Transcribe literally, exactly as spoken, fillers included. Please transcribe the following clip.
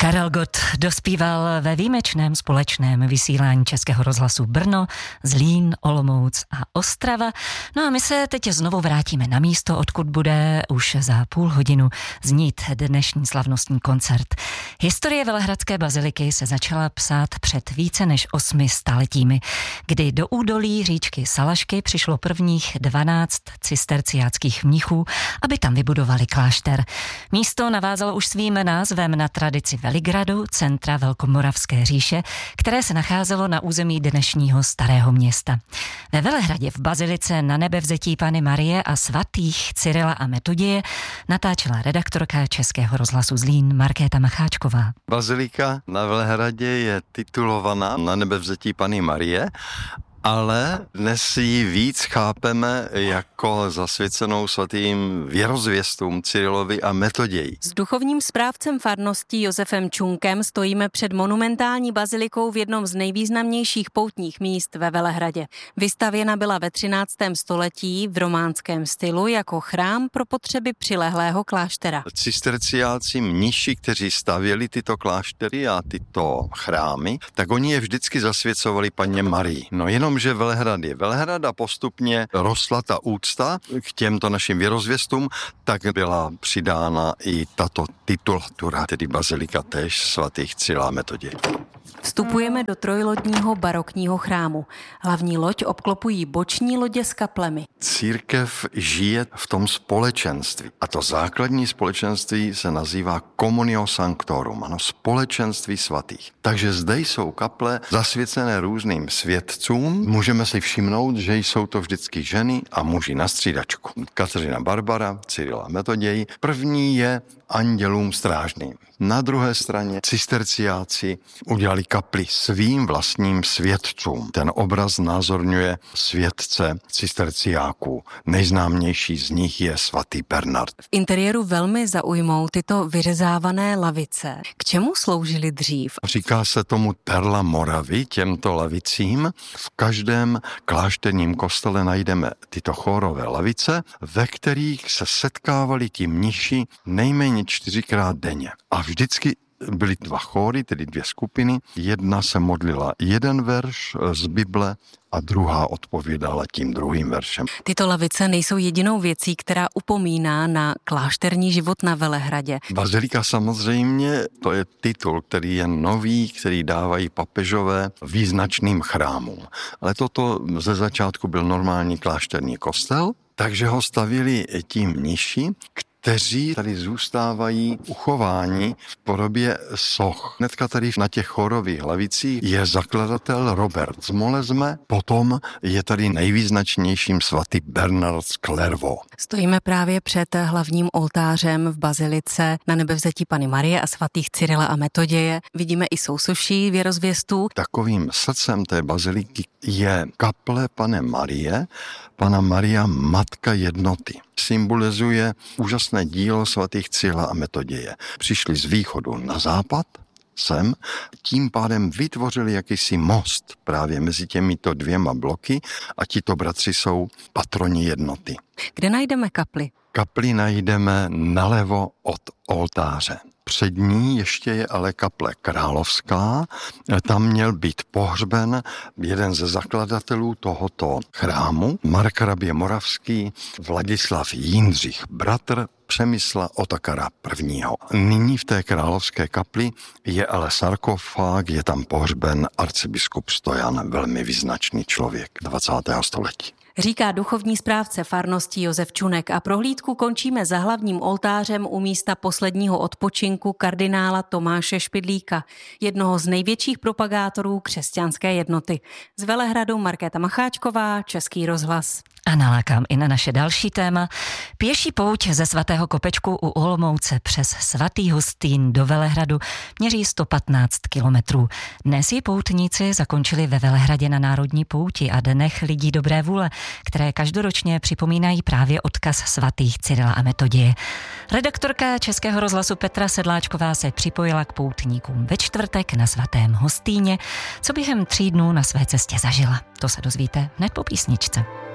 Karel Gott dospíval ve výjimečném společném vysílání Českého rozhlasu Brno, Zlín, Olomouc a Ostrava. No a my se teď znovu vrátíme na místo, odkud bude už za půl hodinu znít dnešní slavnostní koncert. Historie Velehradské baziliky se začala psát před více než osmi staletími, kdy do údolí říčky Salašky přišlo prvních dvanáct cisterciáckých mnichů, aby tam vybudovali klášter. Místo navázalo už svým názvem na tradici Veligradu, centra Velkomoravské říše, které se nacházelo na území dnešního Starého Města. Ve Velehradě v bazilice Na Nebevzetí Panny Marie a svatých Cyrila a Metoděje natáčela redaktorka Českého rozhlasu Zlín Markéta Macháčková. Bazilika na Velehradě je titulovaná Na Nebevzetí Panny Marie, ale dnes ji víc chápeme jako zasvěcenou svatým věrozvěstům Cyrilovi a Metoději. S duchovním správcem farností Josefem Čunkem stojíme před monumentální bazilikou v jednom z nejvýznamnějších poutních míst ve Velehradě. Vystavěna byla ve třináctém století v románském stylu jako chrám pro potřeby přilehlého kláštera. Cisterciáci mniši, kteří stavěli tyto kláštery a tyto chrámy, tak oni je vždycky zasvěcovali Panně Marii. No jenom že Velehrad je Velehrad a postupně rostla ta úcta k těmto našim věrozvěstům, tak byla přidána i tato titulatura, tedy bazilika též svatých Cyrila a Metoděje. Vstupujeme do trojlodního barokního chrámu. Hlavní loď obklopují boční lodě s kaplemi. Církev žije v tom společenství. A to základní společenství se nazývá Communio Sanctorum, ano, společenství svatých. Takže zde jsou kaple zasvěcené různým světcům. Můžeme si všimnout, že jsou to vždycky ženy a muži na střídačku. Kateřina Barbara, Cyril a Metoděj. První je andělům strážným. Na druhé straně cisterciáci udělali kapli svým vlastním světcům. Ten obraz znázorňuje světce cisterciáků. Nejznámější z nich je svatý Bernard. V interiéru velmi zaujmou tyto vyřezávané lavice. K čemu sloužily dřív? Říká se tomu Perla Moravy, těmto lavicím. V každém klášterním kostele najdeme tyto chórové lavice, ve kterých se setkávali ti mniši nejméně čtyřikrát denně. A vždycky byly dva chóry, tedy dvě skupiny. Jedna se modlila jeden verš z Bible a druhá odpovídala tím druhým veršem. Tyto lavice nejsou jedinou věcí, která upomíná na klášterní život na Velehradě. Bazilika samozřejmě, to je titul, který je nový, který dávají papežové význačným chrámům. Ale toto ze začátku byl normální klášterní kostel, takže ho stavili ti mniši, kteří tady zůstávají uchováni v podobě soch. Hnedka tady na těch chorových lavicích je zakladatel Robert z Molesme, potom je tady nejvýznačnějším svatý Bernard z Clairvaux. Stojíme právě před hlavním oltářem v bazilice Na Nebevzetí Panny Marie a svatých Cyrila a Metoděje. Vidíme i sousoší věrozvěstů. Takovým srdcem té baziliky je kaple Panny Marie, Panna Maria Matka jednoty. Symbolizuje úžasné dílo svatých Cyrila a Metoděje. Přišli z východu na západ, sem, tím pádem vytvořili jakýsi most právě mezi těmito dvěma bloky a tito bratři jsou patroni jednoty. Kde najdeme kapli? Kapli najdeme nalevo od oltáře. Před ní ještě je ale kaple královská. Tam měl být pohřben jeden ze zakladatelů tohoto chrámu, markrabě moravský Vladislav Jindřich, bratr Přemysla Otakara prvního. Nyní v té královské kapli je ale sarkofág, je tam pohřben arcibiskup Stojan, velmi význačný člověk dvacátého století. Říká duchovní správce farnosti Josef Čunek a prohlídku končíme za hlavním oltářem u místa posledního odpočinku kardinála Tomáše Špidlíka, jednoho z největších propagátorů křesťanské jednoty. Z Velehradu Markéta Macháčková, Český rozhlas. A nalákám i na naše další téma. Pěší pouť ze svatého Kopečku u Olomouce přes svatý Hustín do Velehradu měří sto patnáct kilometrů. Dnes ji poutníci zakončili ve Velehradě na národní pouti a dnech lidí dobré vůle, které každoročně připomínají právě odkaz svatých Cyrila a Metoděje. Redaktorka Českého rozhlasu Petra Sedláčková se připojila k poutníkům ve čtvrtek na svatém Hostíně, co během tří dnů na své cestě zažila. To se dozvíte hned po písničce.